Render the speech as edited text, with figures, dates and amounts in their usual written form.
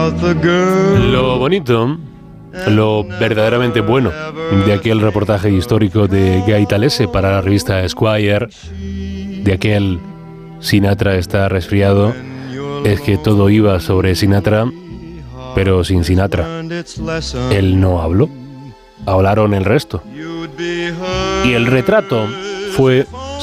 Lo bonito, lo verdaderamente bueno de aquel reportaje histórico de Guy Talese para la revista Esquire, de aquel Sinatra está resfriado, es que todo iba sobre Sinatra, pero sin Sinatra. Él no habló, hablaron el resto. Y el retrato fue